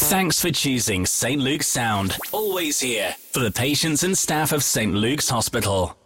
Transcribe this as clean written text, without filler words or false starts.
Thanks for choosing St. Luke's Sound. Always here for the patients and staff of St. Luke's Hospital.